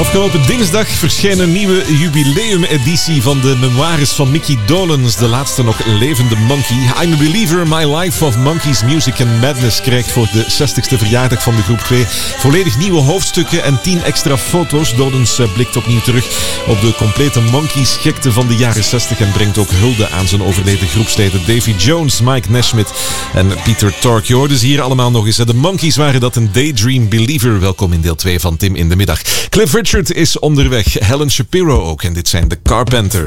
Afgelopen dinsdag verscheen een nieuwe jubileumeditie van de memoires van Mickey Dolenz, de laatste nog levende Monkey. I'm a Believer, My Life of Monkeys, Music and Madness krijgt voor de 60ste verjaardag van de groep 2 volledig nieuwe hoofdstukken en 10 extra foto's. Dolenz blikt opnieuw terug op de complete Monkeys-gekte van de jaren 60 en brengt ook hulde aan zijn overleden groepsleden Davy Jones, Mike Nesmith en Peter Tork. Je hoorde ze hier allemaal nog eens. De Monkeys waren dat, een Daydream Believer. Welkom in deel 2 van Tim in de Middag. Cliff Richard is onderweg, Helen Shapiro ook en dit zijn de Carpenters.